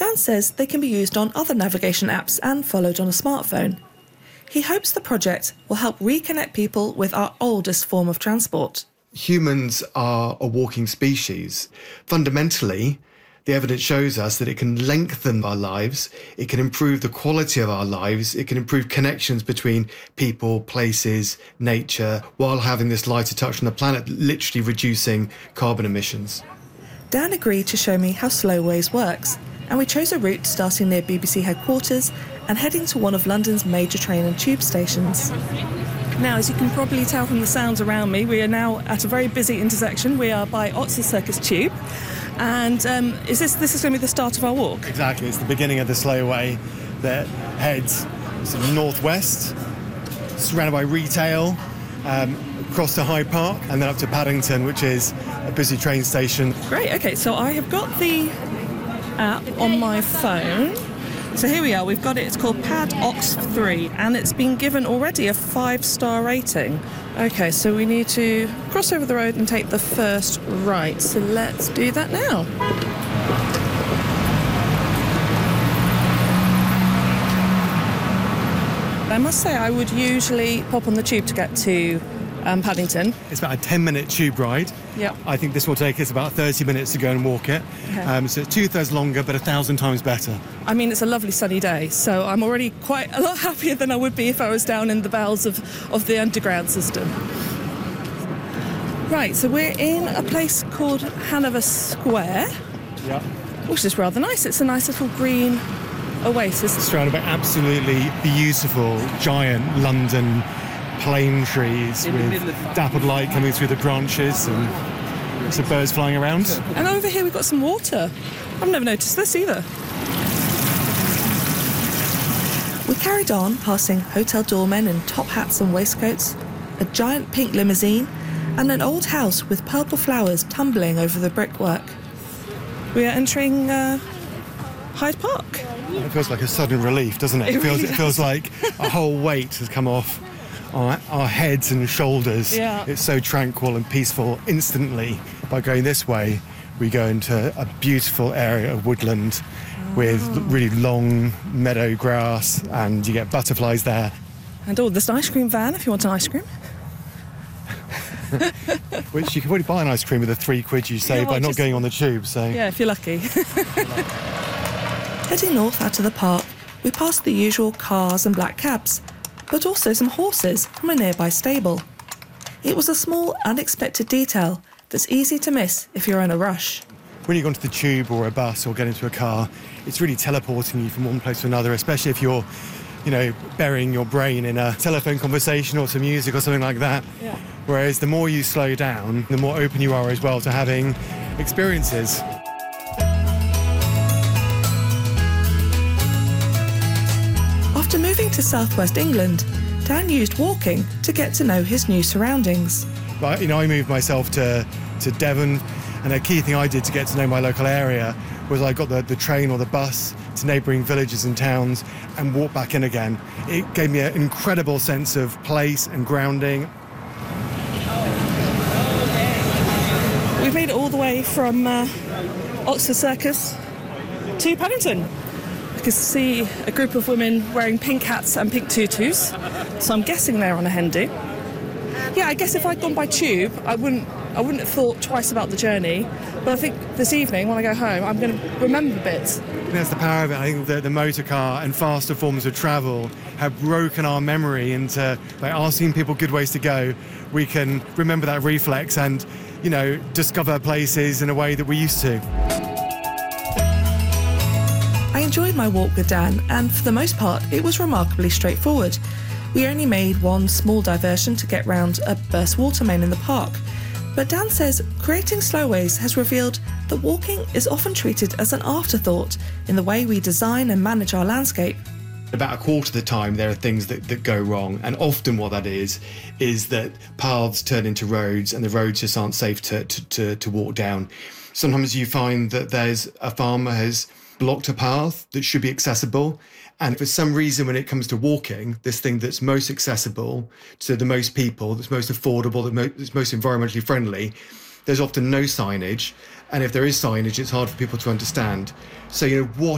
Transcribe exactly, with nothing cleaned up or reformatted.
Dan says they can be used on other navigation apps and followed on a smartphone. He hopes the project will help reconnect people with our oldest form of transport. Humans are a walking species. Fundamentally, the evidence shows us that it can lengthen our lives, it can improve the quality of our lives, it can improve connections between people, places, nature, while having this lighter touch on the planet, literally reducing carbon emissions. Dan agreed to show me how Slowways works, and we chose a route starting near B B C headquarters and heading to one of London's major train and tube stations. Now, as you can probably tell from the sounds around me, we are now at a very busy intersection. We are by Oxford Circus Tube. And um, is this this is going to be the start of our walk? Exactly. It's the beginning of the Slowway that heads sort of northwest, surrounded by retail, um, across to Hyde Park, and then up to Paddington, which is a busy train station. Great. OK, so I have got the app on my phone. So here we are, we've got it, it's called Pad Ox three, and it's been given already a five-star rating. OK, so we need to cross over the road and take the first right, so let's do that now. I must say I would usually pop on the tube to get to um, Paddington. It's about a ten-minute tube ride. Yeah. I think this will take us about thirty minutes to go and walk it. Okay. Um, so it's two-thirds longer, but a thousand times better. I mean, it's a lovely sunny day, so I'm already quite a lot happier than I would be if I was down in the bowels of, of the underground system. Right, so we're in a place called Hanover Square, Yeah. which is rather nice. It's a nice little green oasis. Surrounded by absolutely beautiful, giant London plane trees with dappled light coming through the branches and some birds flying around. And over here we've got some water. I've never noticed this either. We carried on, passing hotel doormen in top hats and waistcoats, a giant pink limousine, and an old house with purple flowers tumbling over the brickwork. We are entering uh, Hyde Park. It feels like a sudden relief, doesn't it? It It feels, really it feels like a whole weight has come off our, our heads and shoulders. Yeah. It's so tranquil and peaceful instantly. By going this way, we go into a beautiful area of woodland with really long meadow grass, and you get butterflies there. And oh, there's an ice cream van if you want an ice cream. Which you can probably buy an ice cream with the three quid you save Yeah, well, by not just- going on the tube. So Yeah, if you're lucky. Heading north out of the park, we passed the usual cars and black cabs, but also some horses from a nearby stable. It was a small, unexpected detail that's easy to miss if you're in a rush. when you go onto the tube or a bus or get into a car, it's really teleporting you from one place to another, especially if you're, you know, burying your brain in a telephone conversation or to music or something like that. Yeah. Whereas the more you slow down, the more open you are as well to having experiences. After moving to southwest England, Dan used walking to get to know his new surroundings. But, you know, I moved myself to, to Devon, and a key thing I did to get to know my local area was I got the, the train or the bus to neighbouring villages and towns and walked back in again. It gave me an incredible sense of place and grounding. We've made it all the way from uh, Oxford Circus to Paddington. You can see a group of women wearing pink hats and pink tutus, so I'm guessing they're on a hen do. Yeah, I guess if I'd gone by tube, I wouldn't I wouldn't have thought twice about the journey, but I think this evening, when I go home, I'm going to remember bits. That's the power of it. I think that the motor car and faster forms of travel have broken our memory into, by asking people good ways to go, we can remember that reflex and, you know, discover places in a way that we used to. I enjoyed my walk with Dan, and for the most part, it was remarkably straightforward. We only made one small diversion to get round a burst water main in the park. But Dan says creating Slowways has revealed that walking is often treated as an afterthought in the way we design and manage our landscape. About a quarter of the time there are things that, that go wrong, and often what that is is that paths turn into roads and the roads just aren't safe to, to, to, to walk down. Sometimes you find that there's a farmer has blocked a path that should be accessible, and for some reason when it comes to walking, this thing that's most accessible to the most people, that's most affordable, that's most environmentally friendly, there's often no signage, and if there is signage it's hard for people to understand. So, you know, what